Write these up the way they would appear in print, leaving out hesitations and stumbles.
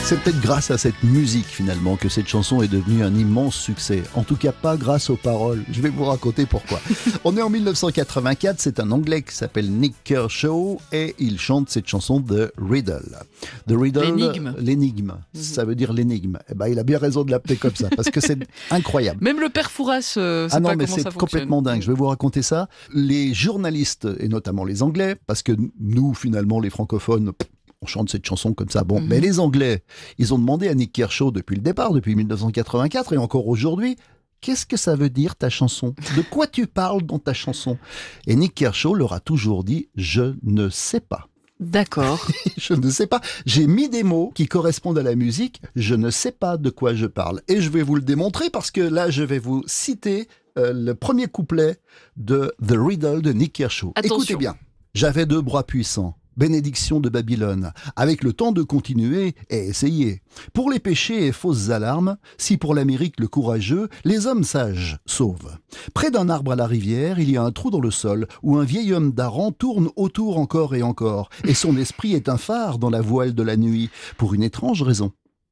C'est peut-être grâce à cette musique finalement que cette chanson est devenue un immense succès. En tout cas pas grâce aux paroles. Je vais vous raconter pourquoi. On est en 1984, c'est un Anglais qui s'appelle Nick Kershaw et il chante cette chanson The Riddle. The Riddle, l'énigme. Ça veut dire l'énigme. Eh ben, il a bien raison de l'appeler comme ça parce que c'est incroyable. Même le père Fouras, c'est ah non, pas mais comment ça c'est fonctionne. complètement dingue. Je vais vous raconter ça. Les journalistes, et notamment les Anglais, parce que nous, finalement, les francophones, on chante cette chanson comme ça. Bon, mais les Anglais, ils ont demandé à Nick Kershaw depuis le départ, depuis 1984 et encore aujourd'hui, qu'est-ce que ça veut dire ta chanson? De quoi tu parles dans ta chanson? Et Nick Kershaw leur a toujours dit « Je ne sais pas ». D'accord. Je ne sais pas. J'ai mis des mots qui correspondent à la musique. Je ne sais pas de quoi je parle. Et je vais vous le démontrer parce que là, je vais vous citer le premier couplet de The Riddle de Nick Kershaw. Attention. Écoutez bien. J'avais deux bras puissants. Bénédiction de Babylone, avec le temps de continuer et essayer. Pour les péchés et fausses alarmes, si pour l'Amérique le courageux, les hommes sages sauvent. Près d'un arbre à la rivière, il y a un trou dans le sol où un vieil homme d'Aran tourne autour encore et encore, et son esprit est un phare dans la voile de la nuit, pour une étrange raison.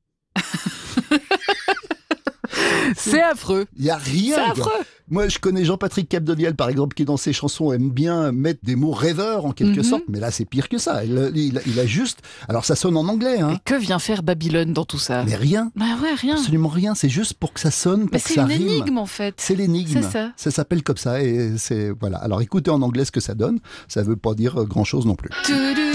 C'est affreux. Il n'y a rien. C'est affreux. Moi, je connais Jean-Patrick Capdevielle, par exemple, qui dans ses chansons aime bien mettre des mots rêveurs en quelque sorte, mais là c'est pire que ça. Il a juste... Alors ça sonne en anglais, hein. Et que vient faire Babylone dans tout ça? Mais rien. Bah ouais, rien. Absolument rien, c'est juste pour que ça sonne, pour Mais que c'est ça une rime. énigme en fait. C'est l'énigme. C'est ça. Ça s'appelle comme ça et c'est... Voilà. Alors écoutez en anglais ce que ça donne, ça veut pas dire grand-chose non plus.